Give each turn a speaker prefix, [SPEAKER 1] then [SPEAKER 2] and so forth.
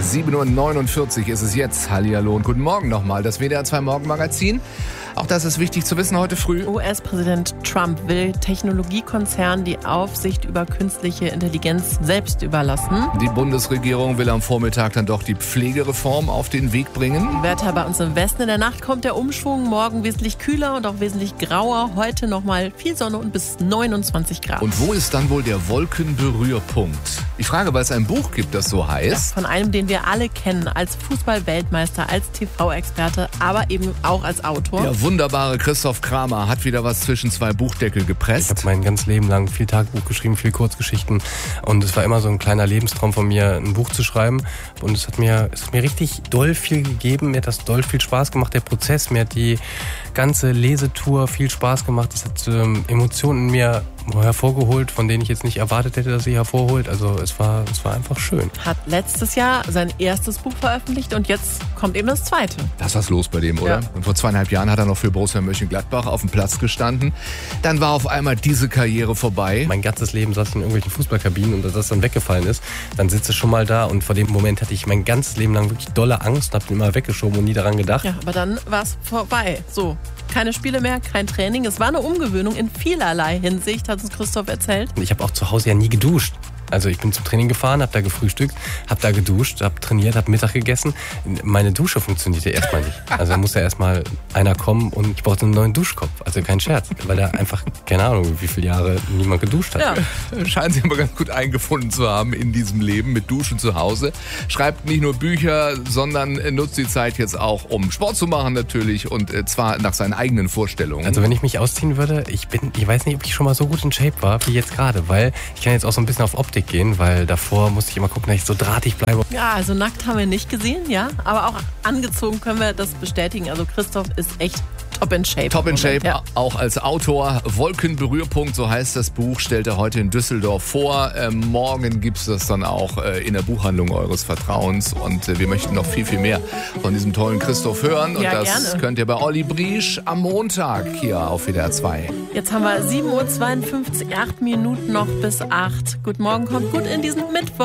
[SPEAKER 1] 7:49 Uhr ist es jetzt. Hallihallo und guten Morgen nochmal. Das WDR 2 Morgenmagazin. Auch das ist wichtig zu wissen heute früh.
[SPEAKER 2] US-Präsident Trump will Technologiekonzernen die Aufsicht über künstliche Intelligenz selbst überlassen.
[SPEAKER 1] Die Bundesregierung will am Vormittag dann doch die Pflegereform auf den Weg bringen.
[SPEAKER 2] Die Wetter bei uns im Westen. In der Nacht kommt der Umschwung. Morgen wesentlich kühler und auch wesentlich grauer. Heute nochmal viel Sonne und bis 29 Grad.
[SPEAKER 1] Und wo ist dann wohl der Wolkenberührpunkt? Ich frage, weil es ein Buch gibt, das so heißt.
[SPEAKER 2] Ja, von einem, den wir alle kennen, als Fußball-Weltmeister, als TV-Experte, aber eben auch als Autor.
[SPEAKER 1] Der wunderbare Christoph Kramer hat wieder was zwischen zwei Buchdeckel gepresst.
[SPEAKER 3] Ich habe mein ganzes Leben lang viel Tagebuch geschrieben, viel Kurzgeschichten. Und es war immer so ein kleiner Lebenstraum von mir, ein Buch zu schreiben. Und es hat mir richtig doll viel gegeben. Mir hat das doll viel Spaß gemacht, der Prozess. Mir hat die ganze Lesetour viel Spaß gemacht. Es hat Emotionen in mir hervorgeholt, von denen ich jetzt nicht erwartet hätte, dass sie hervorholt. Also es war einfach schön.
[SPEAKER 2] Hat letztes Jahr sein erstes Buch veröffentlicht und jetzt kommt eben das zweite.
[SPEAKER 1] Da ist was los bei dem, oder?
[SPEAKER 2] Ja.
[SPEAKER 1] Und vor 2,5 Jahren hat er noch für Borussia Mönchengladbach auf dem Platz gestanden. Dann war auf einmal diese Karriere vorbei.
[SPEAKER 3] Mein ganzes Leben saß ich in irgendwelchen Fußballkabinen und dass das dann weggefallen ist, dann sitze ich schon mal da und vor dem Moment hatte ich mein ganzes Leben lang wirklich dolle Angst und habe ihn immer weggeschoben und nie daran gedacht.
[SPEAKER 2] Ja, aber dann war es vorbei. So, keine Spiele mehr, kein Training. Es war eine Umgewöhnung in vielerlei Hinsicht, hat uns Christoph erzählt.
[SPEAKER 3] Ich habe auch zu Hause ja nie geduscht. Also ich bin zum Training gefahren, habe da gefrühstückt, habe da geduscht, habe trainiert, habe Mittag gegessen. Meine Dusche funktionierte erstmal nicht. Also da musste erstmal einer kommen und ich brauchte einen neuen Duschkopf. Also kein Scherz, weil da einfach, keine Ahnung, wie viele Jahre niemand geduscht hat.
[SPEAKER 2] Ja.
[SPEAKER 1] Scheinen Sie aber ganz gut eingefunden zu haben in diesem Leben mit Duschen zu Hause. Schreibt nicht nur Bücher, sondern nutzt die Zeit jetzt auch, um Sport zu machen natürlich und zwar nach seinen eigenen Vorstellungen.
[SPEAKER 3] Also wenn ich mich ausziehen würde, ich weiß nicht, ob ich schon mal so gut in Shape war wie jetzt gerade, weil ich kann jetzt auch so ein bisschen auf Optik gehen, weil davor musste ich immer gucken, dass ich so drahtig bleibe.
[SPEAKER 2] Ja, also nackt haben wir nicht gesehen, ja, aber auch angezogen können wir das bestätigen. Also Christoph ist echt top in shape.
[SPEAKER 1] Top in shape,
[SPEAKER 2] ja.
[SPEAKER 1] Auch als Autor. Wolkenberührpunkt, so heißt das Buch, stellt er heute in Düsseldorf vor. Morgen gibt es das dann auch in der Buchhandlung eures Vertrauens. Und wir möchten noch viel, viel mehr von diesem tollen Christoph hören. Und
[SPEAKER 2] ja,
[SPEAKER 1] das
[SPEAKER 2] gerne.
[SPEAKER 1] könnt ihr bei Olli Briesch am Montag hier auf WDR 2.
[SPEAKER 2] Jetzt haben wir 7:52 Uhr, 8 Minuten noch bis 8. Guten Morgen, kommt gut in diesen Mittwoch.